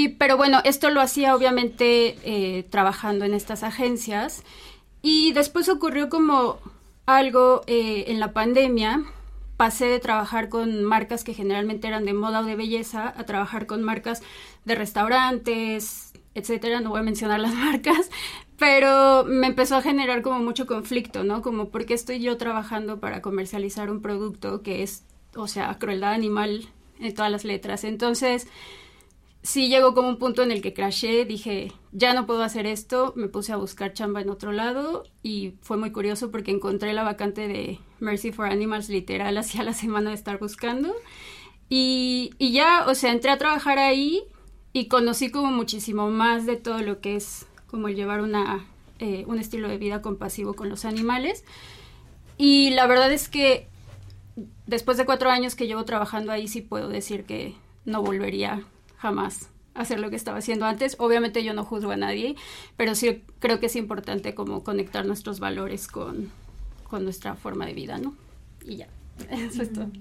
Pero bueno, esto lo hacía obviamente trabajando en estas agencias. Y después ocurrió como algo en la pandemia. Pasé de trabajar con marcas que generalmente eran de moda o de belleza a trabajar con marcas de restaurantes, etcétera. No voy a mencionar las marcas, pero me empezó a generar como mucho conflicto, ¿no? Como, ¿por qué estoy yo trabajando para comercializar un producto que es, o sea, crueldad animal en todas las letras? Entonces, sí llegó como un punto en el que crashé, dije, ya no puedo hacer esto, me puse a buscar chamba en otro lado y fue muy curioso porque encontré la vacante de Mercy for Animals literal hacía la semana de estar buscando y ya, o sea, entré a trabajar ahí y conocí como muchísimo más de todo lo que es como el llevar un estilo de vida compasivo con los animales y la verdad es que después de 4 años que llevo trabajando ahí sí puedo decir que no volvería jamás hacer lo que estaba haciendo antes. Obviamente yo no juzgo a nadie, pero sí creo que es importante como conectar nuestros valores con nuestra forma de vida, ¿no? Y ya, eso es todo.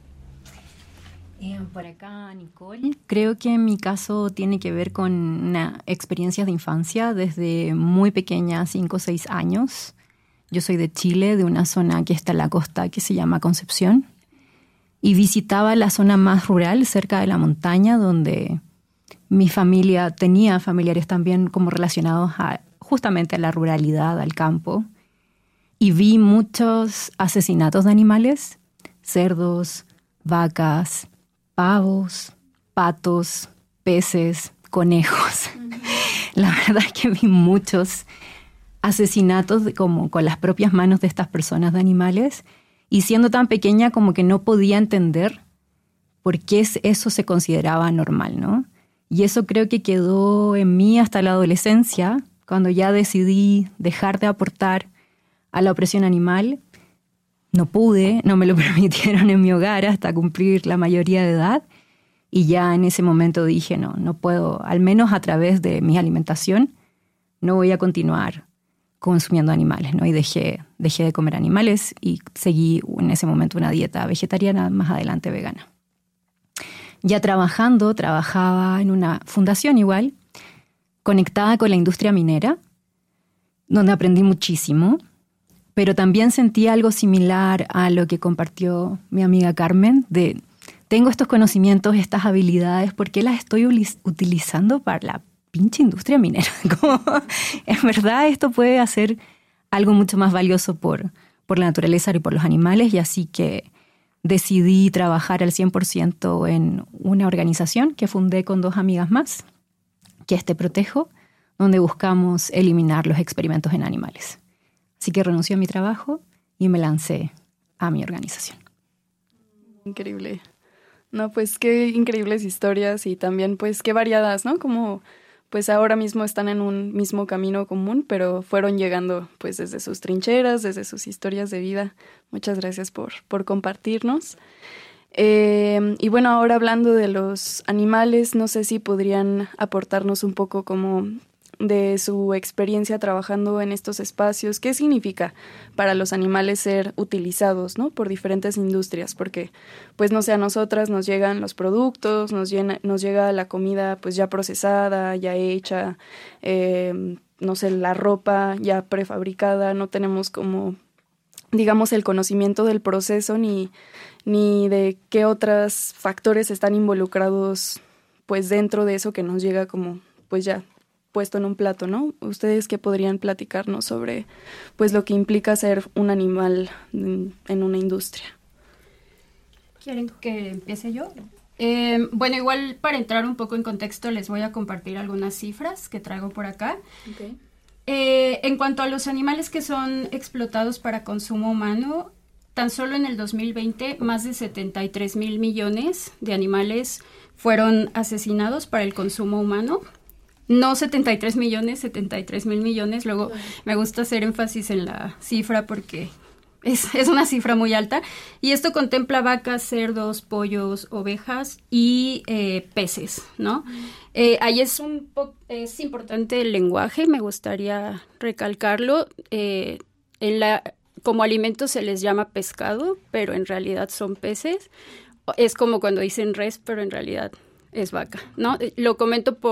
Por acá, Nicole. Creo que en mi caso tiene que ver con una experiencia de infancia desde muy pequeña, 5 o 6 años. Yo soy de Chile, de una zona que está en la costa que se llama Concepción. Y visitaba la zona más rural, cerca de la montaña, donde mi familia tenía familiares también como relacionados justamente a la ruralidad, al campo. Y vi muchos asesinatos de animales, cerdos, vacas, pavos, patos, peces, conejos. La verdad es que vi muchos asesinatos como con las propias manos de estas personas de animales. Y siendo tan pequeña como que no podía entender por qué eso se consideraba normal, ¿no? Y eso creo que quedó en mí hasta la adolescencia, cuando ya decidí dejar de aportar a la opresión animal. No pude, no me lo permitieron en mi hogar hasta cumplir la mayoría de edad. Y ya en ese momento dije, no puedo, al menos a través de mi alimentación, no voy a continuar consumiendo animales, ¿no? Y dejé de comer animales y seguí en ese momento una dieta vegetariana, más adelante vegana. Ya trabajaba en una fundación igual, conectada con la industria minera, donde aprendí muchísimo, pero también sentí algo similar a lo que compartió mi amiga Carmen, de tengo estos conocimientos, estas habilidades, ¿por qué las estoy utilizando para la pinche industria minera? Como, en verdad esto puede hacer algo mucho más valioso por la naturaleza y por los animales, y así que decidí trabajar al 100% en una organización que fundé con 2 amigas más, que es Te Protejo, donde buscamos eliminar los experimentos en animales. Así que renuncié a mi trabajo y me lancé a mi organización. Increíble. No, pues qué increíbles historias y también pues qué variadas, ¿no? Como pues ahora mismo están en un mismo camino común, pero fueron llegando pues desde sus trincheras, desde sus historias de vida. Muchas gracias por compartirnos. Y bueno, ahora hablando de los animales, no sé si podrían aportarnos un poco como de su experiencia trabajando en estos espacios. ¿Qué significa para los animales ser utilizados, ¿no? Por diferentes industrias? Porque, pues no sé, a nosotras nos llegan los productos, nos llega la comida pues ya procesada, ya hecha, no sé, la ropa ya prefabricada, no tenemos como, digamos, el conocimiento del proceso ni de qué otros factores están involucrados pues dentro de eso que nos llega como pues ya puesto en un plato, ¿no? ¿Ustedes qué podrían platicarnos sobre pues lo que implica ser un animal en una industria? ¿Quieren que empiece yo? Bueno, igual para entrar un poco en contexto les voy a compartir algunas cifras que traigo por acá. Okay. En cuanto a los animales que son explotados para consumo humano, tan solo en el 2020 más de 73,000 millones de animales fueron asesinados para el consumo humano. No 73 millones, 73,000 millones. Luego me gusta hacer énfasis en la cifra porque es una cifra muy alta. Y esto contempla vacas, cerdos, pollos, ovejas y peces, ¿no? Ahí es importante el lenguaje, me gustaría recalcarlo. Como alimento se les llama pescado, pero en realidad son peces. Es como cuando dicen res, pero en realidad es vaca, ¿no? Lo comento